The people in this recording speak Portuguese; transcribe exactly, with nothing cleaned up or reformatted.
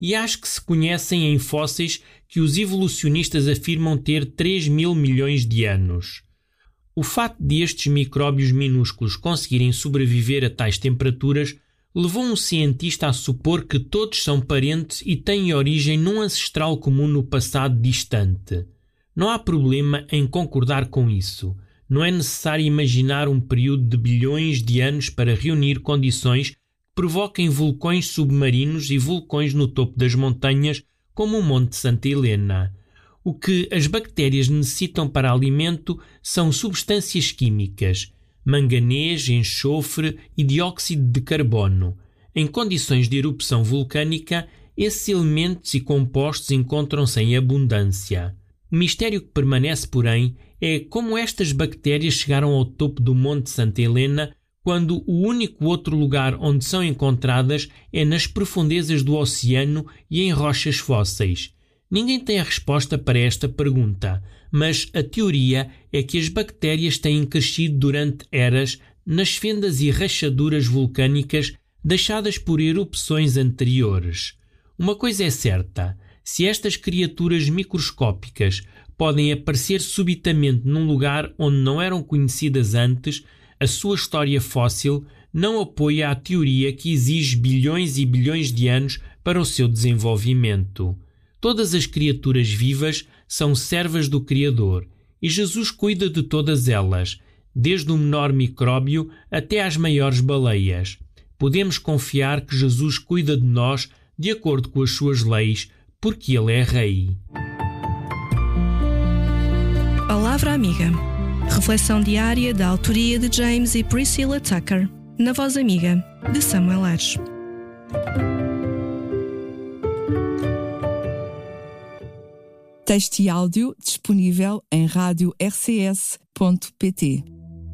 e acho que se conhecem em fósseis que os evolucionistas afirmam ter três mil milhões de anos. O facto de estes micróbios minúsculos conseguirem sobreviver a tais temperaturas levou um cientista a supor que todos são parentes e têm origem num ancestral comum no passado distante. Não há problema em concordar com isso. Não é necessário imaginar um período de bilhões de anos para reunir condições que provoquem vulcões submarinos e vulcões no topo das montanhas, como o Monte Santa Helena. O que as bactérias necessitam para alimento são substâncias químicas, manganês, enxofre e dióxido de carbono. Em condições de erupção vulcânica, esses elementos e compostos encontram-se em abundância. O mistério que permanece, porém, é como estas bactérias chegaram ao topo do Monte Santa Helena quando o único outro lugar onde são encontradas é nas profundezas do oceano e em rochas fósseis. Ninguém tem a resposta para esta pergunta, mas a teoria é que as bactérias têm crescido durante eras nas fendas e rachaduras vulcânicas deixadas por erupções anteriores. Uma coisa é certa: se estas criaturas microscópicas podem aparecer subitamente num lugar onde não eram conhecidas antes, a sua história fóssil não apoia a teoria que exige bilhões e bilhões de anos para o seu desenvolvimento. Todas as criaturas vivas são servas do Criador, e Jesus cuida de todas elas, desde o menor micróbio até às maiores baleias. Podemos confiar que Jesus cuida de nós de acordo com as suas leis, porque Ele é Rei. Palavra Amiga. Reflexão diária da autoria de James e Priscilla Tucker, na voz amiga de Samuel Ares. Texto e áudio disponível em rádio r c s ponto p t.